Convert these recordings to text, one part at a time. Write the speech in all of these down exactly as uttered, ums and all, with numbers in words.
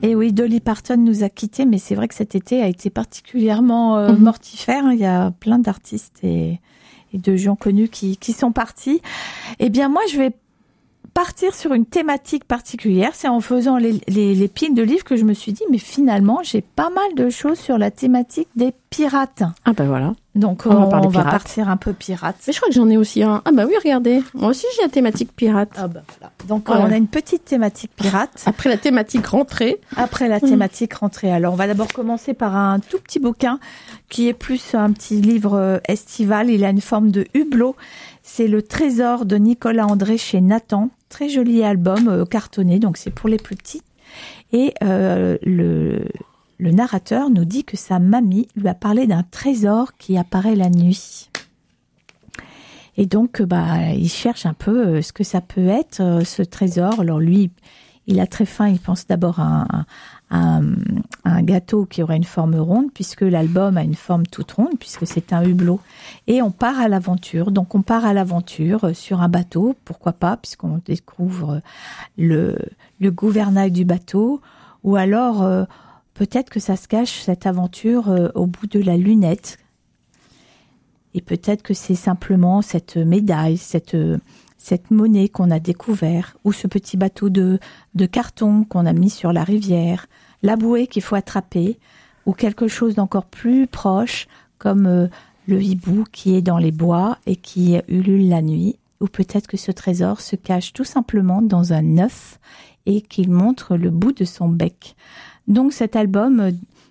Et oui, Dolly Parton nous a quittés, mais c'est vrai que cet été a été particulièrement euh, mm-hmm. mortifère. Il y a plein d'artistes et, et de gens connus qui, qui sont partis. Eh bien, moi, je vais partir sur une thématique particulière. C'est en faisant les, les, les piles de livres que je me suis dit, mais finalement, j'ai pas mal de choses sur la thématique des pirates. Ah ben voilà. Donc, on, on, va, on va partir un peu pirate. Mais je crois que j'en ai aussi un. Ah bah oui, regardez. Moi aussi, j'ai la thématique pirate. Ah bah voilà. Donc, voilà. On a une petite thématique pirate. Après la thématique rentrée. Après la thématique rentrée. Alors, on va d'abord commencer par un tout petit bouquin qui est plus un petit livre estival. Il a une forme de hublot. C'est Le Trésor de Nicolas André chez Nathan. Très joli album euh, cartonné, donc c'est pour les plus petits. Et euh, le... Le narrateur nous dit que sa mamie lui a parlé d'un trésor qui apparaît la nuit. Et donc, bah, il cherche un peu ce que ça peut être, ce trésor. Alors lui, il a très faim, il pense d'abord à un, à un, à un gâteau qui aurait une forme ronde, puisque l'album a une forme toute ronde, puisque c'est un hublot. Et on part à l'aventure. Donc, on part à l'aventure sur un bateau, pourquoi pas, puisqu'on découvre le, le gouvernail du bateau, ou alors... Euh, peut-être que ça se cache, cette aventure, euh, au bout de la lunette. Et peut-être que c'est simplement cette médaille, cette, euh, cette monnaie qu'on a découvert, ou ce petit bateau de, de carton qu'on a mis sur la rivière, la bouée qu'il faut attraper, ou quelque chose d'encore plus proche, comme euh, le hibou qui est dans les bois et qui ulule la nuit. Ou peut-être que ce trésor se cache tout simplement dans un œuf et qu'il montre le bout de son bec. Donc cet album,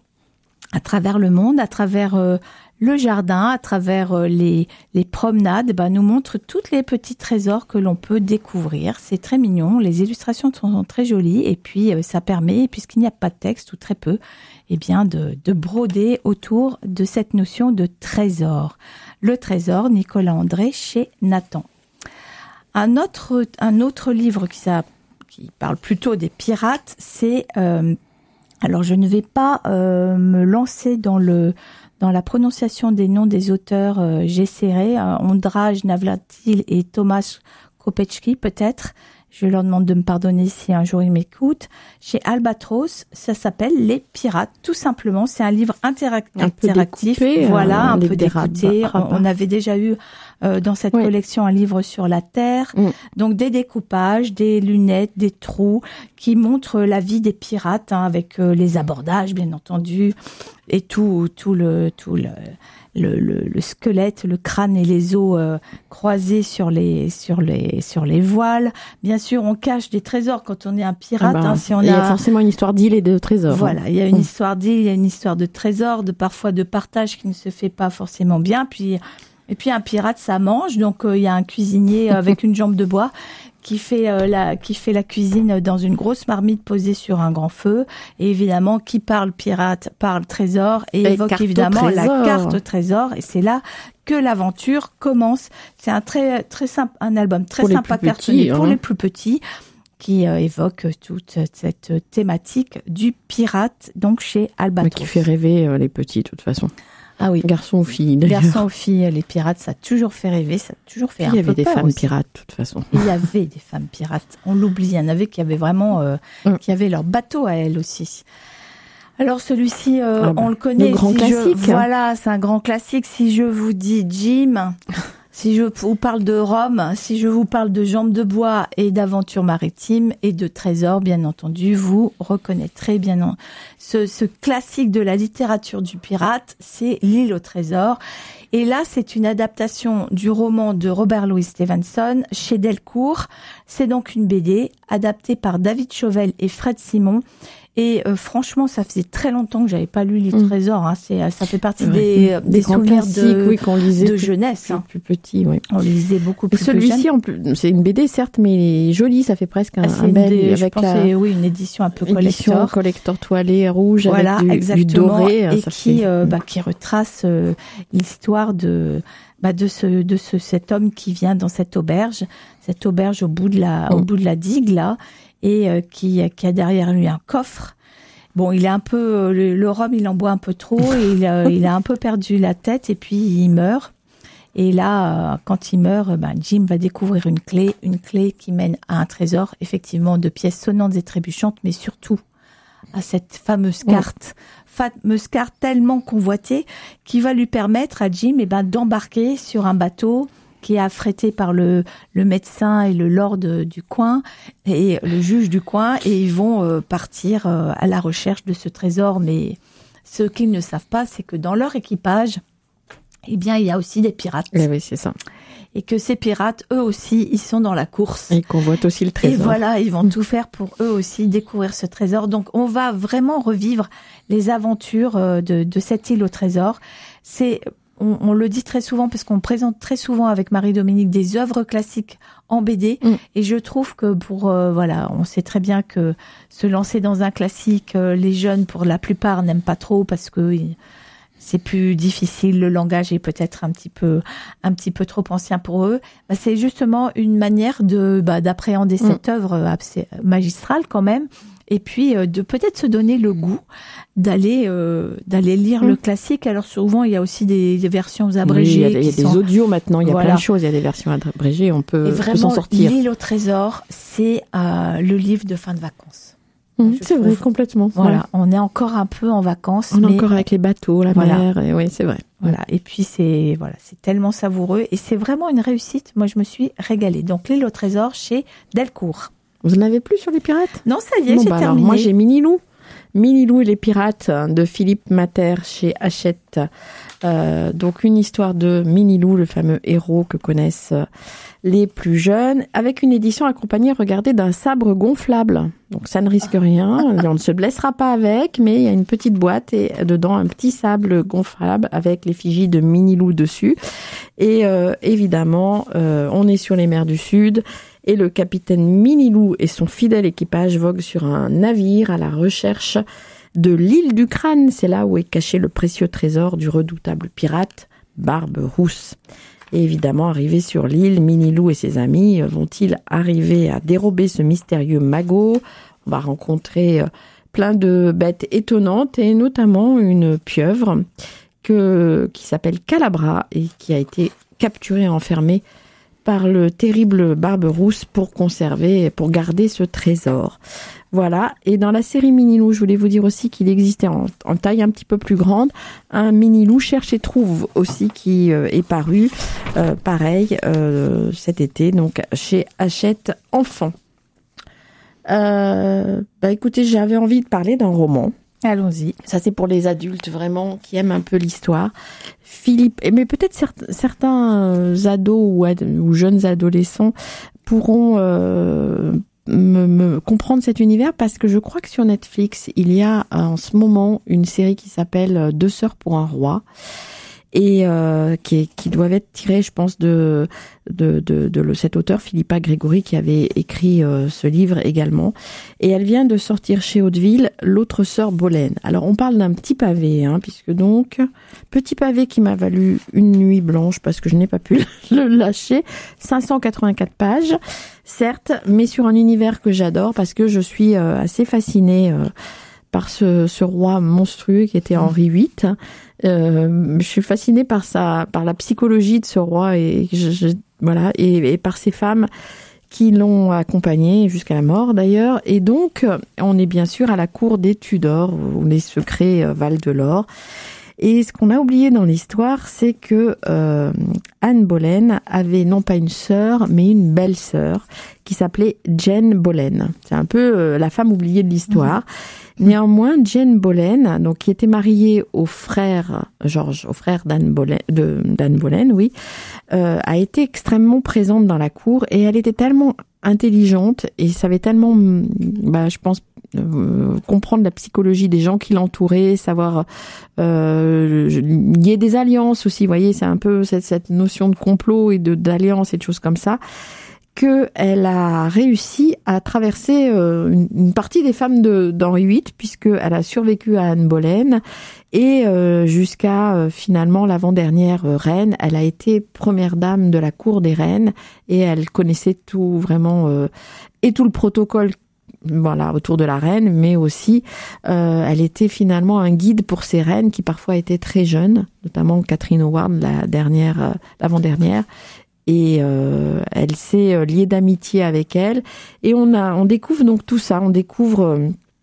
à travers le monde, à travers euh, le jardin, à travers euh, les, les promenades, bah, nous montre tous les petits trésors que l'on peut découvrir. C'est très mignon, les illustrations sont très jolies et puis euh, ça permet, puisqu'il n'y a pas de texte ou très peu, eh bien de, de broder autour de cette notion de trésor. Le trésor, Nicolas André chez Nathan. Un autre, un autre livre qui, ça, qui parle plutôt des pirates, c'est... Euh, Alors, je ne vais pas euh, me lancer dans le dans la prononciation des noms des auteurs. Euh, j'essaierai. Euh, Ondraj Navratil et Tomasz Kopecki, peut-être. Je leur demande de me pardonner si un jour ils m'écoutent. Chez Albatros, ça s'appelle Les Pirates, tout simplement. C'est un livre interac- un interactif. Peu découpé, voilà, euh, un peu découpé. On, on avait déjà eu euh, dans cette oui. collection un livre sur la Terre. Mm. Donc des découpages, des lunettes, des trous qui montrent la vie des pirates, hein, avec euh, les abordages, bien entendu, et tout, tout le, tout le. Le, le, le squelette, le crâne et les os euh, croisés sur les sur les sur les voiles. Bien sûr, on cache des trésors quand on est un pirate. Ah ben, hein, si on il y a a forcément une histoire d'île et de trésors. Voilà, hein. il y a une mmh. histoire d'île, il y a une histoire de trésors, de parfois de partage qui ne se fait pas forcément bien. Puis et puis un pirate, ça mange. Donc euh, il y a un cuisinier avec une jambe de bois qui fait euh, la qui fait la cuisine dans une grosse marmite posée sur un grand feu. Et évidemment, qui parle pirate parle trésor et, et évoque évidemment la carte trésor. Et c'est là que l'aventure commence. C'est un très très simple, un album très pour sympa cartonné petits, pour hein. les plus petits, qui euh, évoque toute cette thématique du pirate, donc chez Albatros. Mais qui fait rêver euh, les petits, de toute façon. Ah oui. Garçons ou filles, d'ailleurs. Garçons ou filles, les pirates, ça a toujours fait rêver, ça a toujours fait un peu peur. Il y avait des femmes aussi. pirates, de toute façon. Il y avait des femmes pirates. On l'oublie. Il y en avait qui avaient vraiment, euh, mm. qui avaient leur bateau à elles aussi. Alors celui-ci, euh, ah bah, on le connaît. Le grand si classique. Je, voilà, c'est un grand classique. Si je vous dis Jim, si je vous parle de Rome, si je vous parle de jambes de bois et d'aventures maritimes et de trésors, bien entendu, vous reconnaîtrez bien en... ce, ce classique de la littérature du pirate, c'est L'île au trésor. Et là, c'est une adaptation du roman de Robert Louis Stevenson chez Delcourt. C'est donc une B D adaptée par David Chauvel et Fred Simon. Et euh, franchement, ça faisait très longtemps que j'avais pas lu Les Trésors. Hein. C'est, ça fait partie des, des, des souvenirs de, oui, qu'on lisait de plus, jeunesse. Plus, hein. plus petit, oui. On lisait beaucoup plus. Et celui-ci, en plus, c'est une B D certes, mais il est joli. Ça fait presque un, ah, un bel des, avec je pense la c'est, oui, une édition un peu édition collector, collector toilée rouge voilà, avec du, exactement, du doré. et ça qui, fait... euh, bah, qui retrace euh, l'histoire de. Bah de ce de ce cet homme qui vient dans cette auberge, cette auberge au bout de la mmh. au bout de la digue là, et euh, qui qui a derrière lui un coffre. Bon, il est un peu le, le rhum, il en boit un peu trop et il a, il a un peu perdu la tête et puis il meurt. Et là, quand il meurt, ben Jim va découvrir une clé, une clé qui mène à un trésor, effectivement de pièces sonnantes et trébuchantes, mais surtout à cette fameuse carte, mmh. fameuse carte tellement convoitée, qui va lui permettre à Jim eh ben, d'embarquer sur un bateau qui est affrété par le, le médecin et le lord du coin et le juge du coin, et ils vont euh, partir euh, à la recherche de ce trésor. Mais ce qu'ils ne savent pas, c'est que dans leur équipage, eh bien, il y a aussi des pirates. Eh oui, c'est ça. Et que ces pirates, eux aussi, ils sont dans la course. Et ils convoitent aussi le trésor. Et voilà, ils vont tout faire pour eux aussi découvrir ce trésor. Donc, on va vraiment revivre les aventures de, de cette île au trésor. C'est, on, on le dit très souvent parce qu'on présente très souvent avec Marie-Dominique des œuvres classiques en B D. Mm. Et je trouve que pour, euh, voilà, on sait très bien que se lancer dans un classique, euh, les jeunes, pour la plupart, n'aiment pas trop parce que ils, c'est plus difficile, le langage est peut-être un petit peu, un petit peu trop ancien pour eux. Bah, c'est justement une manière de, bah, d'appréhender mmh. cette œuvre magistrale quand même, et puis euh, de peut-être se donner le goût d'aller, euh, d'aller lire mmh. le classique. Alors souvent il y a aussi des, des versions abrégées. Oui, il y a, il y a des sont... audios maintenant, il y a voilà. plein de choses, il y a des versions abrégées, on peut, et vraiment, peut s'en sortir. L'île au trésor, c'est euh, le livre de fin de vacances. Mmh, c'est trouve. vrai, complètement. Voilà, ouais. on est encore un peu en vacances. On mais... est encore avec les bateaux, la voilà. mer, et oui, c'est vrai. Voilà, et puis c'est voilà, c'est tellement savoureux et c'est vraiment une réussite. Moi, je me suis régalée. Donc, l'île au trésor chez Delcourt. Vous n'en avez plus sur les pirates ? Non, ça y est, bon, j'ai bah terminé. Alors, moi, j'ai Minilou. Minilou et les pirates de Philippe Mater chez Hachette. Euh, donc, une histoire de Minilou, le fameux héros que connaissent les plus jeunes, avec une édition accompagnée, regardez, d'un sabre gonflable. Donc, ça ne risque rien. On ne se blessera pas avec, mais il y a une petite boîte et dedans un petit sable gonflable avec l'effigie de Minilou dessus. Et euh, évidemment, euh, on est sur les mers du Sud. Et le capitaine Minilou et son fidèle équipage voguent sur un navire à la recherche de l'île du Crâne. C'est là où est caché le précieux trésor du redoutable pirate Barbe-Rousse. Et évidemment, arrivés sur l'île, Minilou et ses amis vont-ils arriver à dérober ce mystérieux magot ? On va rencontrer plein de bêtes étonnantes et notamment une pieuvre que, qui s'appelle Calabra et qui a été capturée et enfermée par le terrible Barbe-Rousse pour conserver, pour garder ce trésor. Voilà. Et dans la série Minilou, je voulais vous dire aussi qu'il existait en, en taille un petit peu plus grande un Minilou cherche et trouve aussi qui euh, est paru, euh, pareil, euh, cet été, donc chez Hachette Enfants. Euh, bah écoutez, j'avais envie de parler d'un roman. Allons-y. Ça, c'est pour les adultes vraiment qui aiment un peu l'histoire. Philippe, mais peut-être certains, certains ados ou, ad, ou jeunes adolescents pourront euh, me, me comprendre cet univers parce que je crois que sur Netflix, il y a en ce moment une série qui s'appelle Deux sœurs pour un roi. Et euh, qui, qui doivent être tirés, je pense, de de, de, de, de cet auteur Philippa Grégory qui avait écrit euh, ce livre également. Et elle vient de sortir chez Hauteville, L'autre sœur Bolène. Alors on parle d'un petit pavé, hein, puisque donc petit pavé qui m'a valu une nuit blanche parce que je n'ai pas pu le lâcher. cinq cent quatre-vingt-quatre pages, certes, mais sur un univers que j'adore parce que je suis euh, assez fascinée. Euh, par ce, ce roi monstrueux qui était Henri huit. Euh, je suis fascinée par sa, par la psychologie de ce roi et je, je, voilà, et, et par ces femmes qui l'ont accompagné jusqu'à la mort d'ailleurs. Et donc, on est bien sûr à la cour des Tudors où les secrets valent de l'or. Et ce qu'on a oublié dans l'histoire, c'est que euh, Anne Boleyn avait non pas une sœur, mais une belle-sœur qui s'appelait Jane Boleyn. C'est un peu euh, la femme oubliée de l'histoire. Mmh. Néanmoins, Jane Boleyn, donc qui était mariée au frère George, au frère d'Anne Boleyn, de d'Anne Boleyn, oui, euh, a été extrêmement présente dans la cour et elle était tellement intelligente et savait tellement, bah, je pense, euh, comprendre la psychologie des gens qui l'entouraient, savoir euh, lier des alliances aussi. Vous voyez, c'est un peu cette, cette notion de complot et de d'alliance et de choses comme ça. Qu'elle a réussi à traverser euh, une, une partie des femmes de, d'Henri huit, puisqu'elle a survécu à Anne Boleyn, et euh, jusqu'à euh, finalement l'avant-dernière euh, reine. Elle a été première dame de la cour des reines, et elle connaissait tout vraiment, euh, et tout le protocole voilà, autour de la reine, mais aussi euh, elle était finalement un guide pour ces reines qui parfois étaient très jeunes, notamment Catherine Howard, la dernière, euh, l'avant-dernière. Et euh, elle s'est liée d'amitié avec elle. Et on a, on découvre donc tout ça. On découvre euh,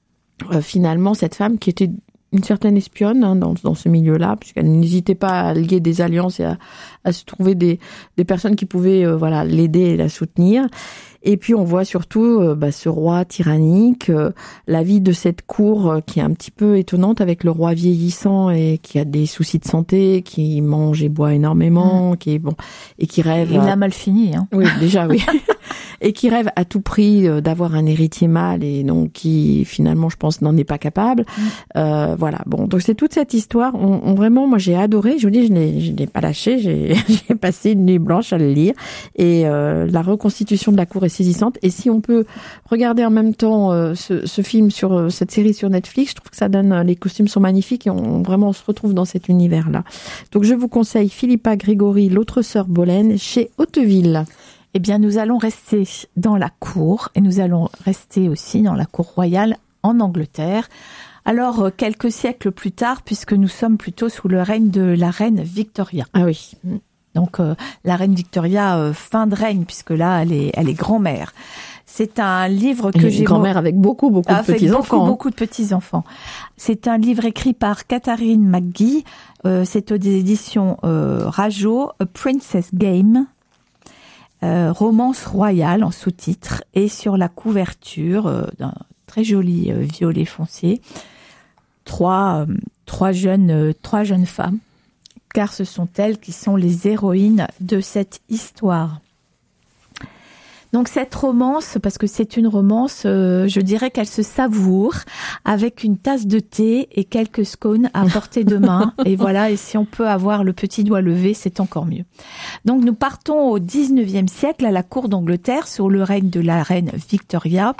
euh, finalement cette femme qui était une certaine espionne hein, dans, dans ce milieu-là, puisqu'elle n'hésitait pas à lier des alliances et à, à se trouver des, des personnes qui pouvaient euh, voilà l'aider et la soutenir. Et puis on voit surtout euh, bah, ce roi tyrannique, euh, la vie de cette cour euh, qui est un petit peu étonnante avec le roi vieillissant et qui a des soucis de santé, qui mange et boit énormément, mmh. qui est bon et qui rêve. Il à... a mal fini, hein. Oui, déjà oui. Et qui rêve à tout prix euh, d'avoir un héritier mâle et donc qui finalement, je pense, n'en est pas capable. Mmh. Euh, voilà. Bon, donc c'est toute cette histoire. On, on vraiment, moi, j'ai adoré. Je vous dis, je n'ai, je n'ai pas lâché. J'ai, j'ai passé une nuit blanche à le lire et euh, la reconstitution de la cour est saisissante. Et si on peut regarder en même temps euh, ce, ce film sur euh, cette série sur Netflix, je trouve que ça donne, les costumes sont magnifiques et on, on vraiment on se retrouve dans cet univers-là. Donc je vous conseille Philippa Grégory, l'autre sœur Bolène, chez Hauteville. Eh bien, nous allons rester dans la cour et nous allons rester aussi dans la cour royale en Angleterre. Alors, quelques siècles plus tard, puisque nous sommes plutôt sous le règne de la reine Victoria. Ah oui. Donc, euh, la reine Victoria, euh, fin de règne, puisque là, elle est, elle est grand-mère. C'est un livre que Une j'ai... grand-mère avec beaucoup, beaucoup de petits-enfants. Beaucoup, beaucoup de petits-enfants. C'est un livre écrit par Catherine McGee. Euh, c'est aux éditions euh, Rajo, A Princess Game. Euh, romance royale en sous-titre. Et sur la couverture, euh, d'un très joli euh, violet foncé, trois, euh, trois, jeunes, euh, trois jeunes femmes, car ce sont elles qui sont les héroïnes de cette histoire. Donc cette romance, parce que c'est une romance, euh, je dirais qu'elle se savoure avec une tasse de thé et quelques scones à portée de main. Et voilà, et si on peut avoir le petit doigt levé, c'est encore mieux. Donc nous partons au dix-neuvième siècle à la cour d'Angleterre sous le règne de la reine Victoria.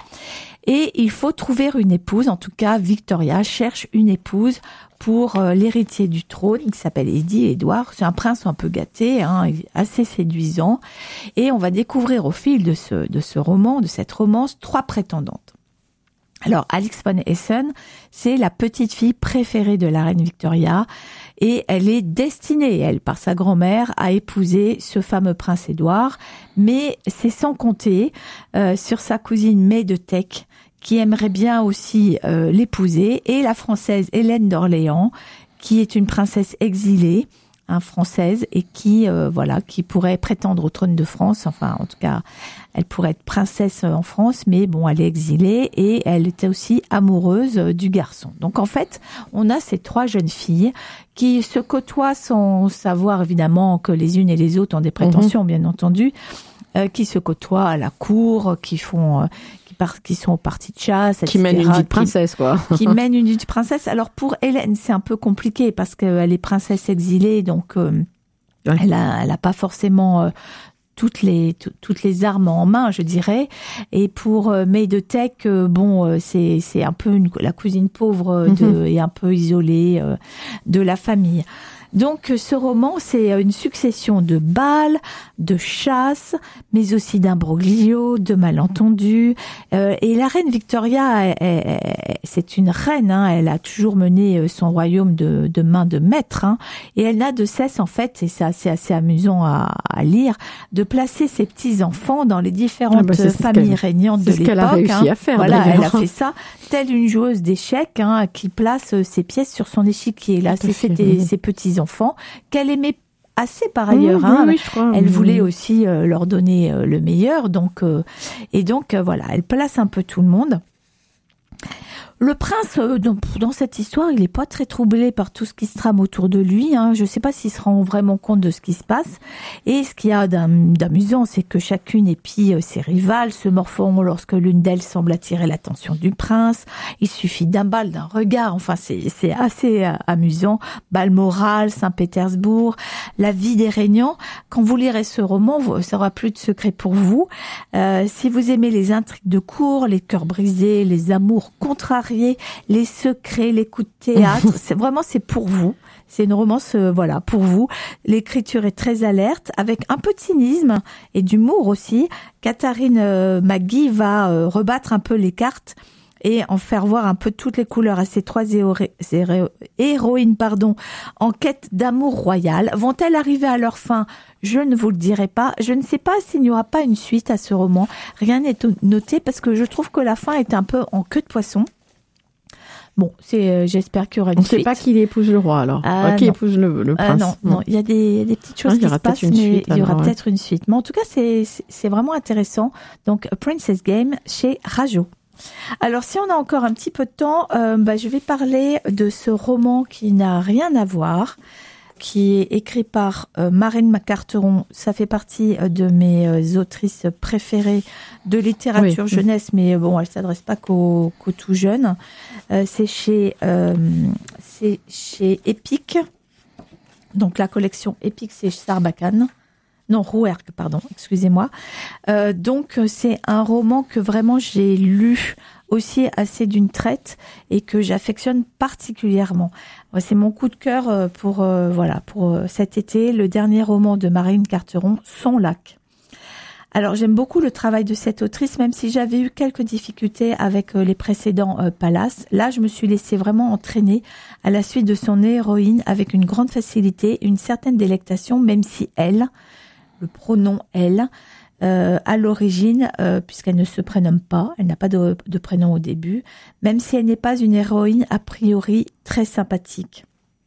Et il faut trouver une épouse, en tout cas Victoria cherche une épouse pour euh, l'héritier du trône, qui s'appelle Eddie Edward. C'est un prince un peu gâté, hein, assez séduisant. Et on va découvrir au fil de ce, de ce roman, de cette romance, trois prétendantes. Alors, Alix von Essen, c'est la petite fille préférée de la reine Victoria et elle est destinée, elle, par sa grand-mère, à épouser ce fameux prince Édouard. Mais c'est sans compter euh, sur sa cousine May de Teck, qui aimerait bien aussi euh, l'épouser, et la française Hélène d'Orléans, qui est une princesse exilée, hein, française, et qui euh, voilà, qui pourrait prétendre au trône de France. Enfin, en tout cas, elle pourrait être princesse en France, mais bon, elle est exilée et elle était aussi amoureuse du garçon. Donc en fait, on a ces trois jeunes filles qui se côtoient sans savoir évidemment que les unes et les autres ont des prétentions, mmh. bien entendu, euh, qui se côtoient à la cour, qui font euh, qui sont aux parties de chasse, et cetera. Qui mènent une vie de princesse, quoi. Qui mènent une vie de princesse. Alors, pour Hélène, c'est un peu compliqué parce qu'elle est princesse exilée, donc euh, ouais. elle a, elle a pas forcément euh, toutes les t- toutes les armes en main, je dirais. Et pour euh, May de Teck, euh, bon, euh, c'est c'est un peu une, la cousine pauvre de, mm-hmm. et un peu isolée euh, de la famille. Donc, ce roman, c'est une succession de bals, de chasses, mais aussi d'imbroglios, de malentendus. Euh, et la reine Victoria, elle, elle, c'est une reine, hein, elle a toujours mené son royaume de, de main de maître, hein, et elle n'a de cesse, en fait, et c'est assez, assez amusant à, à lire, de placer ses petits-enfants dans les différentes ah bah familles régnantes de l'époque. C'est ce qu'elle a réussi hein. à faire. Voilà, d'ailleurs. Elle a fait ça, telle une joueuse d'échecs hein, qui place ses pièces sur son échiquier. Là, c'est ses, ses petits-enfants. enfants qu'elle aimait assez par ailleurs. Mmh, hein. oui, je crois. Elle mmh. voulait aussi euh, leur donner euh, le meilleur. Donc, euh, et donc, euh, voilà, elle place un peu tout le monde. Le prince, euh, dans, dans cette histoire, il n'est pas très troublé par tout ce qui se trame autour de lui. Hein. Je ne sais pas s'il se rend vraiment compte de ce qui se passe. Et ce qu'il y a d'amusant, c'est que chacune épie ses rivales, se morfondent lorsque l'une d'elles semble attirer l'attention du prince. Il suffit d'un bal, d'un regard. Enfin, c'est, c'est assez euh, amusant. Balmoral, Saint-Pétersbourg, la vie des régnants. Quand vous lirez ce roman, ça aura plus de secret pour vous. Euh, si vous aimez les intrigues de cour, les cœurs brisés, les amours contrariés, les secrets, les coups de théâtre, c'est vraiment c'est pour vous. C'est une romance, euh, voilà, pour vous. L'écriture est très alerte, avec un peu de cynisme et d'humour aussi. Catherine euh, McGee va euh, rebattre un peu les cartes et en faire voir un peu toutes les couleurs à ces trois héro- héro- héroïnes, pardon, en quête d'amour royal. Vont-elles arriver à leur fin ? Je ne vous le dirai pas. Je ne sais pas s'il n'y aura pas une suite à ce roman. Rien n'est noté parce que je trouve que la fin est un peu en queue de poisson. Bon, c'est, euh, j'espère qu'il y aura une On ne suite. sait pas qui épouse le roi alors. Ah, euh, qui non. épouse le, le prince. Ah, non, non, il y a des, des petites choses ah, qui se passent, mais suite, il y aura alors, peut-être une suite. Mais en tout cas, c'est, c'est, c'est vraiment intéressant. Donc, A Princess Game chez Rajo. Alors, si on a encore un petit peu de temps, euh, bah, je vais parler de ce roman qui n'a rien à voir, qui est écrit par euh, Marine McCarteron. Ça fait partie euh, de mes euh, autrices préférées de littérature oui. jeunesse, mais bon, elle s'adresse pas qu'aux, qu'aux tout jeunes. Euh, c'est chez, euh, c'est chez Epic. Donc la collection Epic, c'est Sarbacane. Non, Rouergue, pardon, excusez-moi. Euh, donc c'est un roman que vraiment j'ai lu aussi assez d'une traite et que j'affectionne particulièrement. C'est mon coup de cœur pour euh, voilà pour cet été, le dernier roman de Marine Carteron, Son lac. Alors j'aime beaucoup le travail de cette autrice, même si j'avais eu quelques difficultés avec les précédents euh, Palace. Là, je me suis laissée vraiment entraîner à la suite de son héroïne avec une grande facilité, une certaine délectation, même si elle, le pronom elle, euh, à l'origine, euh, puisqu'elle ne se prénomme pas, elle n'a pas de, de prénom au début, même si elle n'est pas une héroïne a priori très sympathique.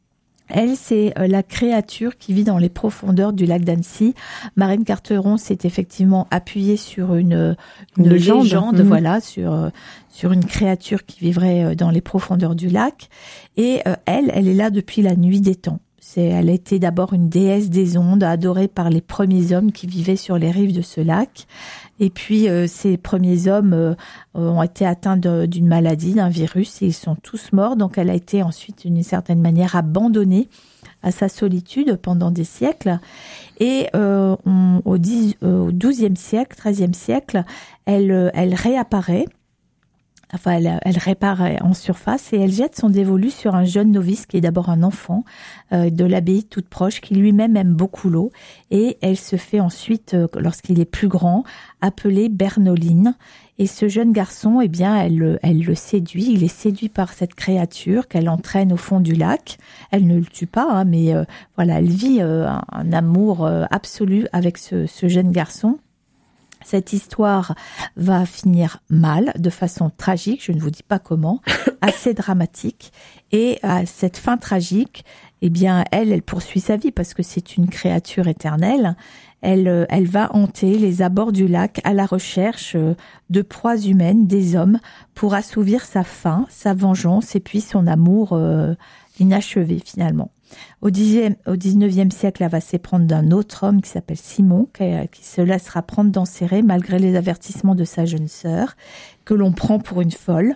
Elle, c'est la créature qui vit dans les profondeurs du lac d'Annecy. Marine Carteron s'est effectivement appuyée sur une, une, une légende, légende mmh. voilà, sur sur une créature qui vivrait dans les profondeurs du lac. Et euh, elle, elle est là depuis la nuit des temps. C'est, elle était d'abord une déesse des ondes, adorée par les premiers hommes qui vivaient sur les rives de ce lac. Et puis, euh, ces premiers hommes euh, ont été atteints de, d'une maladie, d'un virus, et ils sont tous morts. Donc, elle a été ensuite, d'une certaine manière, abandonnée à sa solitude pendant des siècles. Et euh, on, au, dix, euh, au douzième siècle, treizième siècle, elle, elle réapparaît. Enfin, elle, elle répare en surface et elle jette son dévolu sur un jeune novice qui est d'abord un enfant euh, de l'abbaye toute proche, qui lui-même aime beaucoup l'eau. Et elle se fait ensuite, euh, lorsqu'il est plus grand, appeler Bernoline. Et ce jeune garçon, eh bien, elle, elle le séduit. Il est séduit par cette créature qu'elle entraîne au fond du lac. Elle ne le tue pas, hein, mais euh, voilà, elle vit euh, un, un amour euh, absolu avec ce, ce jeune garçon. Cette histoire va finir mal, de façon tragique, je ne vous dis pas comment, assez dramatique. Et à cette fin tragique, eh bien, elle, elle poursuit sa vie parce que c'est une créature éternelle. Elle, elle va hanter les abords du lac à la recherche de proies humaines, des hommes, pour assouvir sa faim, sa vengeance et puis son amour euh, inachevé finalement. Au dixième, au dix-neuvième siècle, elle va s'éprendre d'un autre homme qui s'appelle Simon, qui, qui se laissera prendre dans ses rets malgré les avertissements de sa jeune sœur, que l'on prend pour une folle.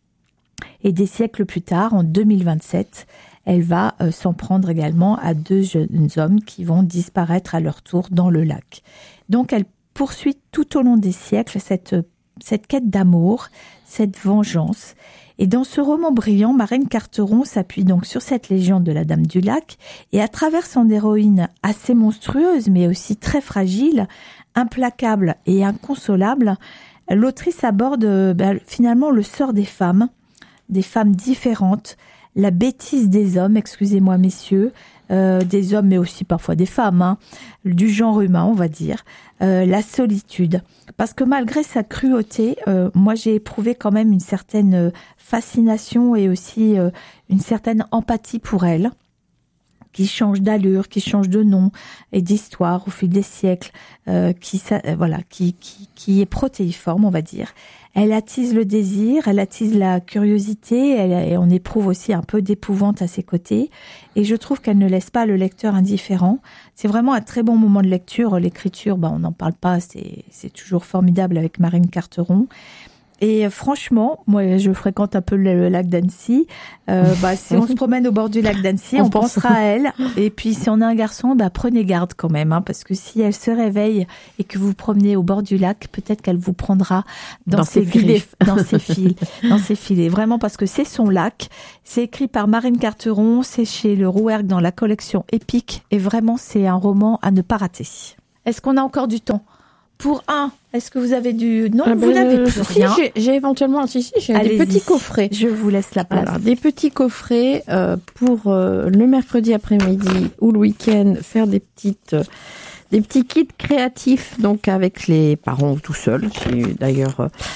Et des siècles plus tard, en deux mille vingt-sept, elle va euh, s'en prendre également à deux jeunes hommes qui vont disparaître à leur tour dans le lac. Donc elle poursuit tout au long des siècles cette, cette quête d'amour, cette vengeance. Et dans ce roman brillant, Marine Carteron s'appuie donc sur cette légende de la Dame du Lac et à travers son héroïne assez monstrueuse mais aussi très fragile, implacable et inconsolable, l'autrice aborde ben, finalement le sort des femmes, des femmes différentes, la bêtise des hommes, excusez-moi messieurs, euh, des hommes mais aussi parfois des femmes, hein, du genre humain on va dire, euh, la solitude. Parce que malgré sa cruauté, euh, moi j'ai éprouvé quand même une certaine fascination et aussi euh, une certaine empathie pour elle, qui change d'allure, qui change de nom et d'histoire au fil des siècles, euh, qui euh, voilà, qui, qui qui est protéiforme on va dire. Elle attise le désir, elle attise la curiosité, elle, et on éprouve aussi un peu d'épouvante à ses côtés. Et je trouve qu'elle ne laisse pas le lecteur indifférent. C'est vraiment un très bon moment de lecture. L'écriture, ben, on n'en parle pas, c'est, c'est toujours formidable avec Marine Carteron. Et franchement, moi, je fréquente un peu le lac d'Annecy. Euh, bah, si on se promène au bord du lac d'Annecy, on, on pensera à elle. Et puis, si on a un garçon, bah, prenez garde quand même, hein, parce que si elle se réveille et que vous vous promenez au bord du lac, peut-être qu'elle vous prendra dans, dans ses, ses griffes, dans ses fils, dans ses filets. Vraiment, parce que c'est son lac. C'est écrit par Marine Carteron. C'est chez le Rouergue dans la collection Epic. Et vraiment, c'est un roman à ne pas rater. Est-ce qu'on a encore du temps? Pour un, est-ce que vous avez du... Non, ah ben vous n'avez plus si, rien. J'ai, j'ai éventuellement... Si, si, j'ai Allez-y. Des petits coffrets. Je vous laisse la place. Alors, des petits coffrets euh, pour euh, le mercredi après-midi ou le week-end, faire des petites... Euh, des petits kits créatifs, donc avec les parents ou tout seuls. C'est d'ailleurs... Euh,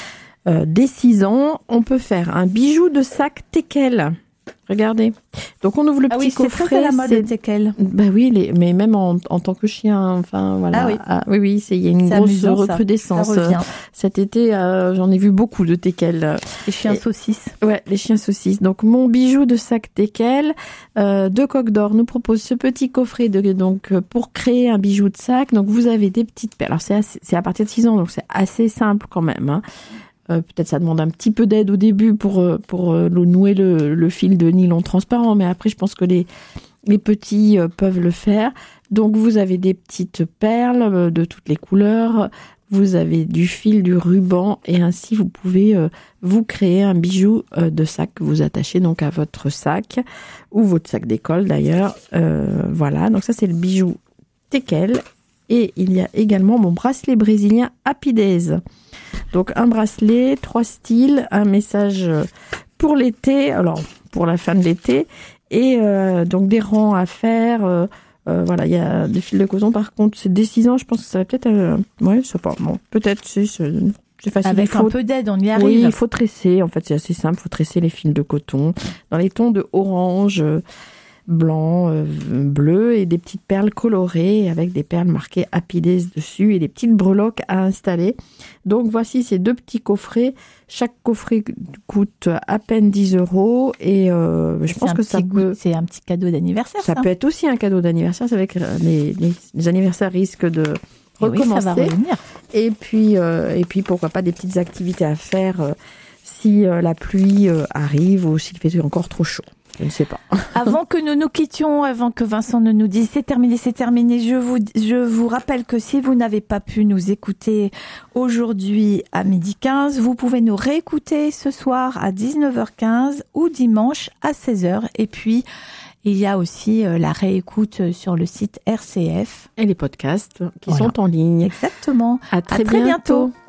euh, dès six ans, on peut faire un bijou de sac teckel. Regardez. Donc on ouvre le ah petit oui, coffret. C'est très à la mode, le teckel. Bah oui, les, mais même en, en tant que chien, enfin voilà. Ah oui, ah, oui, oui, c'est il y a une c'est grosse amusant, recrudescence. Ça, ça revient. Cet été, euh, j'en ai vu beaucoup de teckel. Les chiens Et, saucisses. Ouais, les chiens saucisses. Donc mon bijou de sac teckel euh, de Coq d'Or nous propose ce petit coffret de donc pour créer un bijou de sac. Donc vous avez des petites perles. Alors c'est assez, c'est à partir de six ans, donc c'est assez simple quand même. Hein. Euh, peut-être ça demande un petit peu d'aide au début pour pour euh, nouer le, le fil de nylon transparent, mais après je pense que les les petits euh, peuvent le faire. Donc vous avez des petites perles euh, de toutes les couleurs, vous avez du fil, du ruban, et ainsi vous pouvez euh, vous créer un bijou euh, de sac que vous attachez donc à votre sac ou votre sac d'école d'ailleurs. Euh, voilà, donc ça c'est le bijou teckel. Et il y a également mon bracelet brésilien Happy Days. Donc un bracelet, trois styles, un message pour l'été, alors pour la fin de l'été, et euh, donc des rangs à faire. Euh, euh, voilà, il y a des fils de coton. Par contre, c'est dès six ans, je pense que ça va peut-être... Euh, ouais, je sais pas. Bon, peut-être, c'est, c'est facile. Avec faut, un peu d'aide, on y arrive. Oui, il faut tresser. En fait, c'est assez simple. Il faut tresser les fils de coton dans les tons de orange, euh, blanc, euh, bleu, et des petites perles colorées avec des perles marquées Happy Days dessus et des petites breloques à installer. Donc voici ces deux petits coffrets. Chaque coffret coûte à peine dix euros et euh, je c'est pense que ça peut... C'est un petit cadeau d'anniversaire. Ça, ça peut être aussi un cadeau d'anniversaire. C'est vrai que les, les, les anniversaires risquent de recommencer. Oui, ça va revenir. Et puis, euh, et puis pourquoi pas des petites activités à faire euh, si euh, la pluie euh, arrive ou s'il fait encore trop chaud. Je ne sais pas. Avant que nous nous quittions, avant que Vincent ne nous dise c'est terminé, c'est terminé, je vous, je vous rappelle que si vous n'avez pas pu nous écouter aujourd'hui à midi quinze, vous pouvez nous réécouter ce soir à dix-neuf heures quinze ou dimanche à seize heures. Et puis, il y a aussi la réécoute sur le site R C F. Et les podcasts qui voilà. sont en ligne. Exactement. À très, à très bientôt. bientôt.